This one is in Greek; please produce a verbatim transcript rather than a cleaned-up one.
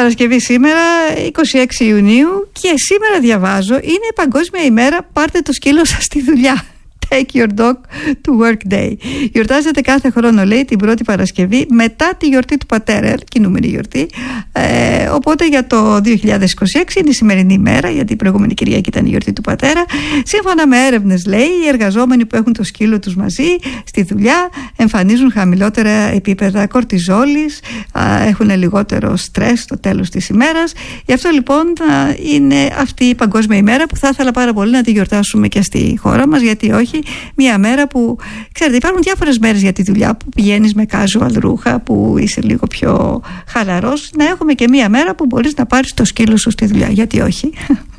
Παρασκευή σήμερα, είκοσι έξι Ιουνίου, και σήμερα διαβάζω είναι η Παγκόσμια ημέρα πάρτε το σκύλο σας στη δουλειά. Take your dog to work day. Γιορτάζεται κάθε χρόνο, λέει, την πρώτη Παρασκευή μετά τη γιορτή του πατέρα, κινούμενη γιορτή. Ε, οπότε για το δύο χιλιάδες είκοσι έξι είναι η σημερινή ημέρα, γιατί η προηγούμενη Κυριακή ήταν η γιορτή του πατέρα. Σύμφωνα με έρευνες, λέει, οι εργαζόμενοι που έχουν το σκύλο τους μαζί στη δουλειά εμφανίζουν χαμηλότερα επίπεδα κορτιζόλης, έχουν λιγότερο στρες στο τέλος της ημέρας. Γι' αυτό λοιπόν είναι αυτή η Παγκόσμια ημέρα που θα ήθελα πάρα πολύ να τη γιορτάσουμε και στη χώρα μας, γιατί όχι. Μια μέρα που, ξέρετε, υπάρχουν διάφορες μέρες για τη δουλειά που πηγαίνεις με casual ρούχα, που είσαι λίγο πιο χαλαρός. Να έχουμε και μια μέρα που μπορείς να πάρεις το σκύλο σου στη δουλειά, γιατί όχι.